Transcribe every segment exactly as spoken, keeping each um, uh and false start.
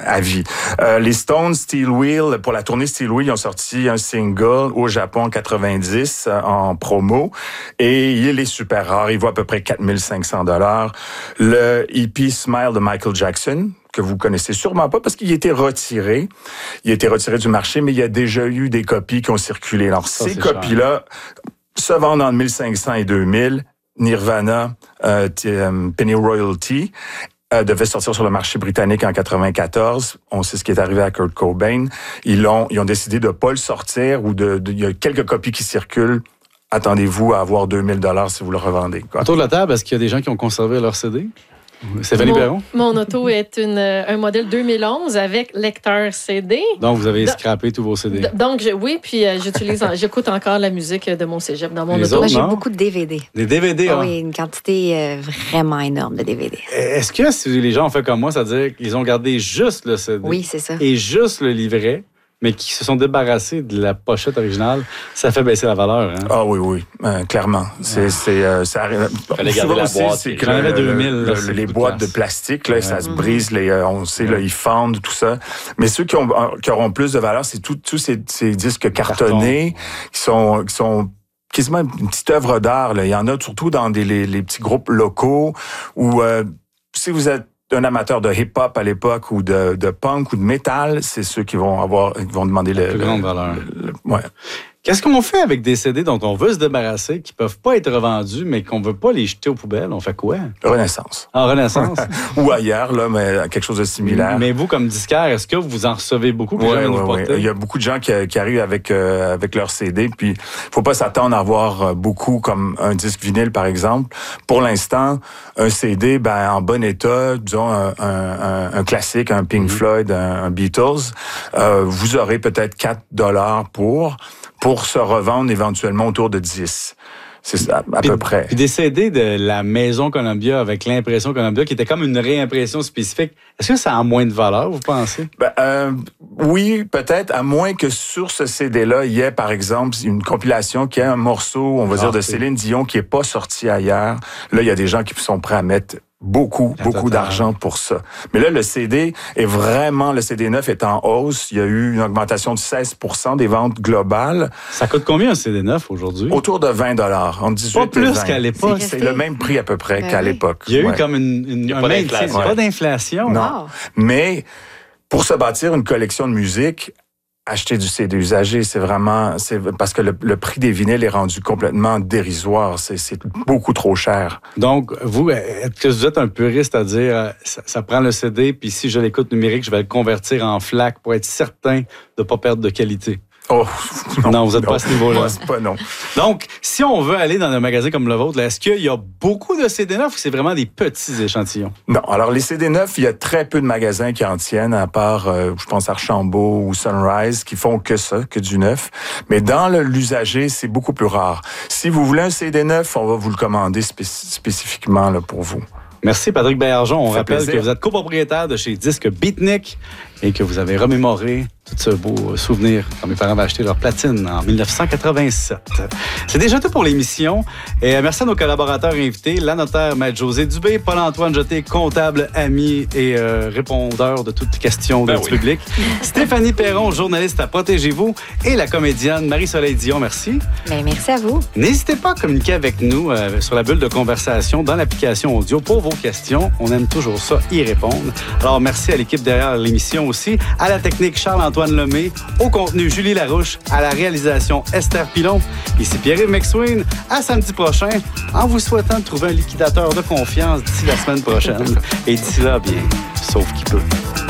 à vie. Euh, les Stones, Steel Wheel, pour la tournée Steel Wheel, ils ont sorti un single au Japon en quatre-vingt-dix euh, en promo et il est super rare. Il vaut à peu près quatre mille cinq cents dollars. Le E P Smile de Michael Jackson, que vous connaissez sûrement pas parce qu'il a été retiré. Il a été retiré du marché, mais il y a déjà eu des copies qui ont circulé. Alors, ça, ces copies-là se vendent entre mille cinq cents et deux mille. Nirvana, euh, Penny Royalty, euh, devait sortir sur le marché britannique en quatre-vingt-quatorze. On sait ce qui est arrivé à Kurt Cobain. Ils ont, ils ont décidé de pas le sortir ou de, de, il y a quelques copies qui circulent. Attendez-vous à avoir deux mille dollars si vous le revendez. Quoi. Autour de la table, est-ce qu'il y a des gens qui ont conservé leur C D? Stéphanie mon, Perron? Mon auto est une, un modèle deux mille onze avec lecteur C D. Donc, vous avez scrappé tous vos C D. D- donc, je, oui, puis euh, j'utilise, j'écoute encore la musique de mon cégep dans mon Les auto. autres, Moi, non? j'ai beaucoup de D V D. Des D V D, Ah hein? oui, une quantité euh, vraiment énorme de D V D. Est-ce que si les gens ont fait comme moi, c'est-à-dire qu'ils ont gardé juste le C D Oui, c'est ça. et juste le livret, mais qui se sont débarrassés de la pochette originale, ça fait baisser la valeur. Hein? Ah oui, oui, euh, clairement. C'est, c'est, euh, ça arrive. Fallait garder la boîte. C'est J'en avais deux mille. Le, là, le, c'est les beaucoup boîtes de, de plastique, là, ouais. ça se brise. Les, euh, on sait, là, ils fendent, tout ça. Mais ceux qui, ont, qui auront plus de valeur, c'est tous tout ces, ces disques cartonnés qui sont, qui sont quasiment une petite œuvre d'art. Là. Il y en a surtout dans des, les, les petits groupes locaux où, euh, si vous êtes un amateur de hip-hop à l'époque ou de, de punk ou de métal, c'est ceux qui vont avoir, qui vont demander le, plus le, grande valeur. Le, le, ouais. Qu'est-ce qu'on fait avec des C D dont on veut se débarrasser, qui peuvent pas être revendus, mais qu'on veut pas les jeter aux poubelles? On fait quoi? Renaissance. En Renaissance? Ou ailleurs, là, mais quelque chose de similaire. Mais vous, comme disquaire, est-ce que vous en recevez beaucoup? Oui, oui, oui. Il y a beaucoup de gens qui, qui arrivent avec, euh, avec leur C D, puis faut pas s'attendre à avoir beaucoup comme un disque vinyle, par exemple. Pour l'instant, un C D, ben, en bon état, disons, un, un, un classique, un Pink mm-hmm. Floyd, un, un Beatles, euh, vous aurez peut-être quatre dollars pour... pour se revendre éventuellement autour de dix. C'est ça, à puis, peu près. Puis des C D de la Maison Columbia avec l'impression Columbia, qui était comme une réimpression spécifique, est-ce que ça a moins de valeur, vous pensez? Ben, euh, oui, peut-être, à moins que sur ce C D-là, il y ait, par exemple, une compilation qui a un morceau, on va ah, dire, de Céline Dion qui n'est pas sorti ailleurs. Là, il y a des gens qui sont prêts à mettre beaucoup, la beaucoup totale. d'argent pour ça. Mais là, le C D est vraiment, le C D neuf est en hausse. Il y a eu une augmentation de seize pour cent des ventes globales. Ça coûte combien un C D neuf aujourd'hui? Autour de vingt dollars, entre dix-huit pas plus et vingt. Qu'à l'époque. C'est, c'est le même prix à peu près ben qu'à oui. l'époque. Il y a eu ouais. comme une, une, il y a un pas maintien, d'inflation. pas d'inflation. Non, wow. mais pour se bâtir une collection de musique, acheter du C D usagé, c'est vraiment... c'est parce que le, le prix des vinyles est rendu complètement dérisoire. C'est, c'est beaucoup trop cher. Donc, vous, est-ce que vous êtes un puriste à dire ça, ça prend le C D, puis si je l'écoute numérique, je vais le convertir en FLAC pour être certain de ne pas perdre de qualité? Oh, non, non, vous n'êtes non, pas à ce niveau-là. Moi, c'est pas non. Donc, si on veut aller dans un magasin comme le vôtre, là, est-ce qu'il y a beaucoup de C D neufs ou c'est vraiment des petits échantillons? Non. Alors, les C D neufs, il y a très peu de magasins qui en tiennent, à part, euh, je pense, Archambault ou Sunrise, qui font que ça, que du neuf. Mais dans le, l'usager, c'est beaucoup plus rare. Si vous voulez un C D neuf, on va vous le commander spé- spécifiquement là, pour vous. Merci, Patrick Baillargeon. On rappelle plaisir. que vous êtes copropriétaire de chez Disques Beatnik et que vous avez remémoré tout ce beau souvenir quand mes parents avaient acheté leur platine en dix-neuf cent quatre-vingt-sept. C'est déjà tout pour l'émission. Et merci à nos collaborateurs invités, la notaire Maître José Dubé, Paul-Antoine Jeté, comptable, ami et euh, répondeur de toutes questions ben du oui. public, Stéphanie Perron, journaliste à Protégez-vous, et la comédienne Marie-Soleil Dion. Merci. Bien, merci à vous. N'hésitez pas à communiquer avec nous euh, sur la bulle de conversation dans l'application audio pour vos questions. On aime toujours ça, y répondre. Alors, merci à l'équipe derrière l'émission aussi, à la technique Charles-Antoine Lemay, au contenu Julie Larouche, à la réalisation Esther Pilon. Ici Pierre-Yves McSween. À samedi prochain, en vous souhaitant de trouver un liquidateur de confiance d'ici la semaine prochaine. Et d'ici là, bien, sauf qui peut.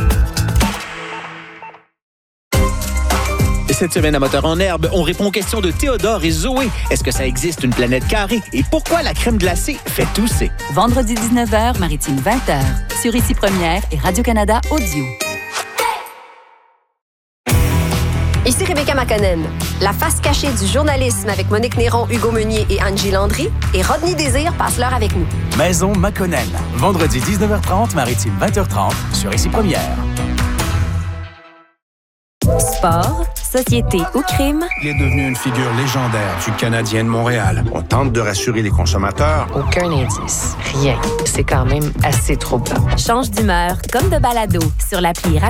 Cette semaine à Moteur en herbe, on répond aux questions de Théodore et Zoé. Est-ce que ça existe une planète carrée? Et pourquoi la crème glacée fait tousser? Vendredi dix-neuf heures, Maritime vingt heures. Sur Ici Première et Radio-Canada Audio. Ici Rebecca McConnell. La face cachée du journalisme avec Monique Néron, Hugo Meunier et Angie Landry. Et Rodney Désir passe l'heure avec nous. Maison McConnell. Vendredi dix-neuf heures trente, Maritime vingt heures trente sur Ici Première. Sport, société ou crime. Il est devenu une figure légendaire du Canadien de Montréal. On tente de rassurer les consommateurs. Aucun indice. Rien. C'est quand même assez troublant. Change d'humeur comme de balado sur l'appli Rapide.